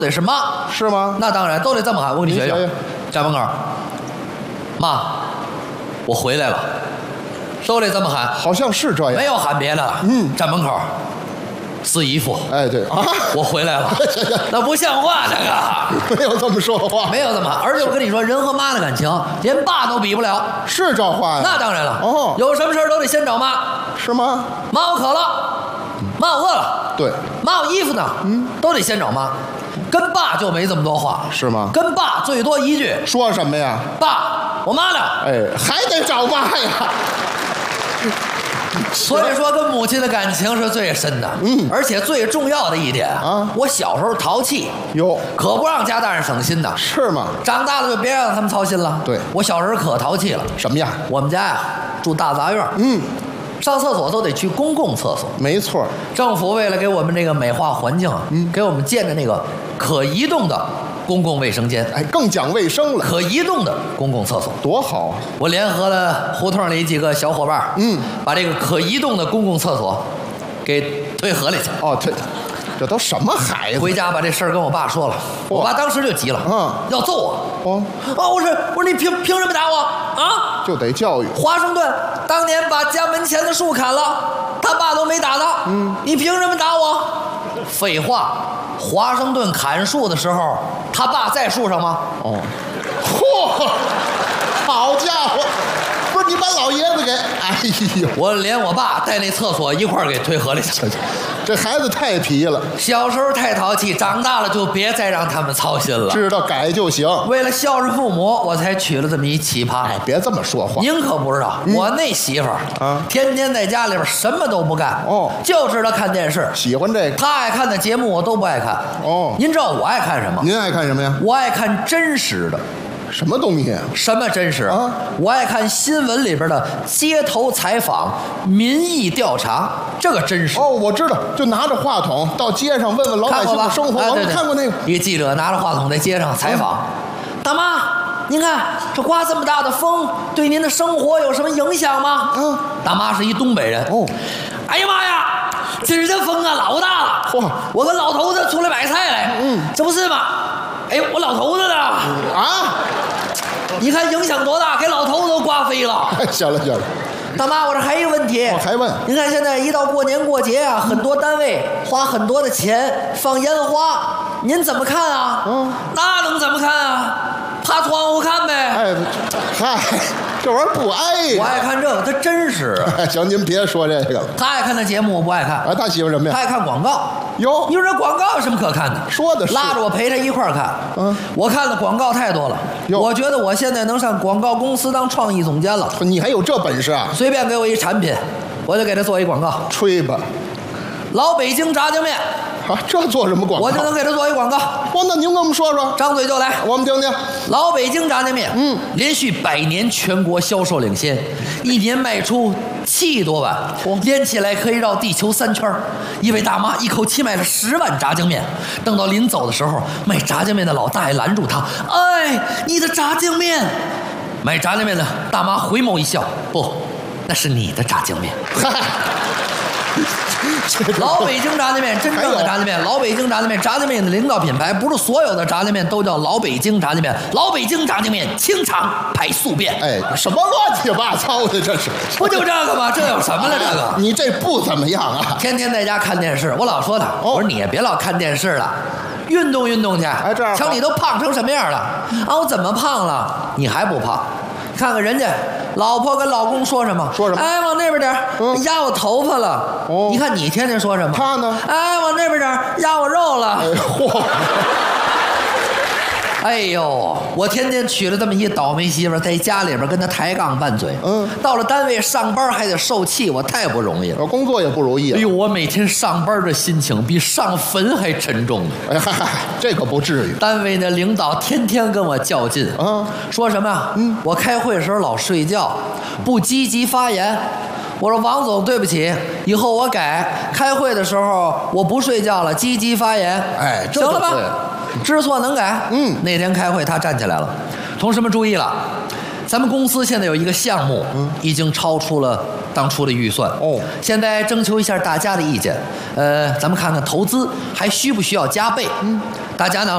得是妈， 是吗？ 那当然都得这么喊。我给你学学，家门口，妈，我回来了，都得这么喊。 好像是这样， 没有喊别的了。站门口，四姨夫， 哎，对啊， 我回来了，那不像话，这个没有这么说话， 没有这么喊。而且我跟你说，人和妈的感情，连爸都比不了。 是这话呀？ 那当然了。 哦， 有什么事儿都得先找妈。 是吗？ 妈，我渴了。妈，我饿了。 对。 妈，我衣服呢？都得先找妈。跟爸就没这么多话， 是吗？ 跟爸最多一句， 说什么呀？ 爸，我妈呢？ 哎，还得找妈呀。 所以说，跟母亲的感情是最深的。而且最重要的一点啊，我小时候淘气， 哟， 可不让家大人省心的。 是吗？ 长大了就别让他们操心了。 对， 我小时候可淘气了。 什么呀？ 我们家呀住大杂院，上厕所都得去公共厕所。 没错， 政府为了给我们这个美化环境，给我们建的那个可移动的公共卫生间， 哎，更讲卫生了。 可移动的公共厕所多好啊！ 我联合了胡同里几个小伙伴，把这个可移动的公共厕所给推河里去。 哦，这都什么孩子？ 回家把这事儿跟我爸说了，我爸当时就急了，要揍我。我说你凭什么打我啊？ 就得教育。 华盛顿当年把家门前的树砍了，他爸都没打他，你凭什么打我？废话，华盛顿砍树的时候，他爸在树上吗？ 嚯，好家伙！不是你把老爷子给，哎呦！ 我连我爸带那厕所一块儿给推河里去。 这孩子太皮了， 小时候太淘气，长大了就别再让他们操心了， 知道改就行。 为了孝顺父母，我才娶了这么一奇葩。 哎，别这么说话。 您可不知道，我那媳妇儿啊，天天在家里边什么都不干，就知道看电视， 喜欢这个。 她爱看的节目我都不爱看。您知道我爱看什么？ 您爱看什么呀？ 我爱看真实的。 什么东西啊？ 什么真实啊？我爱看新闻里边的街头采访、民意调查，这个真实。 我知道，就拿着话筒到街上问问老百姓的生活。我看过那个， 一个记者拿着话筒在街上采访，大妈，您看这刮这么大的风，对您的生活有什么影响吗？大妈是一东北人。哎呀妈呀，今儿这风啊老大了！我跟老头子出来买菜来，这不是吗？哎呦，我老头子呢？你看影响多大，给老头子都刮飞了。 行了， 大妈，我这还有一个问题。 还问？ 您看现在一到过年过节啊，很多单位花很多的钱放烟花，您怎么看啊？那能怎么看啊？趴窗户看呗。 哎，嗨，这玩意儿不挨。 我爱看这个，它真实。 行，您别说这个了。 他爱看的节目我不爱看。 他喜欢什么呀？ 他爱看广告。 哟， 你说这广告有什么可看的？ 说的是。 拉着我陪他一块儿看。我看的广告太多了。我觉得我现在能上广告公司当创意总监了。 你还有这本事啊？ 随便给我一产品，我就给他做一广告。 吹吧。 老北京炸酱面。 这做什么广告？ 我就能给他做一广告。 那您跟我们说说， 张嘴就来， 我们听听。 老北京炸酱面，连续100年全国销售领先，1年卖出7亿多碗，连起来可以绕地球3圈。一位大妈一口气卖了10碗炸酱面，等到临走的时候，卖炸酱面的老大爷拦住他：“哎，你的炸酱面！”卖炸酱面的大妈回眸一笑：“不，那是你的炸酱面。”老北京炸酱面，真正的炸酱面。老北京炸酱面，炸酱面的领导品牌，不是所有的炸酱面都叫老北京炸酱面。老北京炸酱面，清肠排宿便。 什么乱七八糟的，这是？ 不就这个吗？这有什么了？这个你这不怎么样啊！ 天天在家看电视，我老说他，我说你也别老看电视了，运动运动去。 这样， 瞧你都胖成什么样了啊！我怎么胖了？你还不胖？看看人家老婆跟老公说什么？哎，往那边点，压我头发了。你看你天天说什么？ 他呢？ 哎，往那边点，压我肉了。哎呦，我天天娶了这么一倒霉媳妇，在家里边跟他抬杠拌嘴。到了单位上班还得受气，我太不容易了。 工作也不容易。 哎呦，我每天上班的心情比上坟还沉重呢。 这可不至于。 单位的领导天天跟我较劲，说什么呀？我开会的时候老睡觉，不积极发言。我说王总，对不起，以后我改。开会的时候我不睡觉了，积极发言。行了吧？知错能改。那天开会他站起来了，同事们注意了，咱们公司现在有一个项目，已经超出了当初的预算。现在征求一下大家的意见。咱们看看投资还需不需要加倍？大家呢